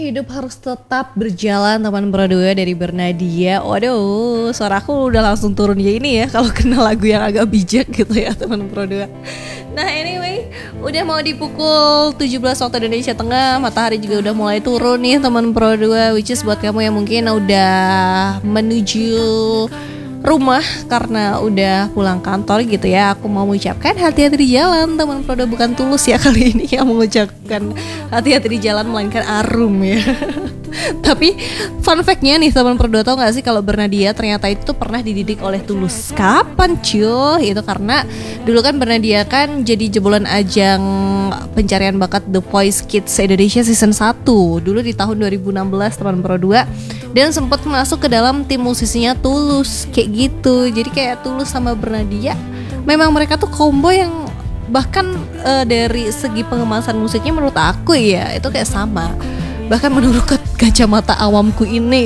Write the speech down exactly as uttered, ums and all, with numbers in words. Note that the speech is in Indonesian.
hidup harus tetap berjalan teman berdua dari Bernadia. Waduh, suara aku udah langsung turun ya ini ya kalau kenal lagu yang agak bijak gitu ya teman berdua. Nah anyway, udah mau di pukul tujuh belas waktu Indonesia Tengah, matahari juga udah mulai turun nih teman berdua. Which is buat kamu yang mungkin udah menuju rumah karena udah pulang kantor gitu ya, aku mau mengucapkan hati-hati di jalan teman Prodo. Bukan Tulus ya kali ini yang mengucapkan hati-hati di jalan, melainkan Arum ya. Tapi fun fact-nya nih teman Prodo, tau gak sih kalau Bernadia ternyata itu pernah dididik oleh Tulus. Kapan cuy? Itu karena dulu kan Bernadia kan jadi jebolan ajang pencarian bakat The Voice Kids Indonesia season satu dulu di tahun dua ribu enam belas teman Prodo, dan sempat masuk ke dalam tim musisinya Tulus kayak gitu. Jadi kayak Tulus sama Bernadia memang mereka tuh combo yang bahkan uh, dari segi pengemasan musiknya menurut aku ya itu kayak sama. Bahkan menurut kacamata awamku ini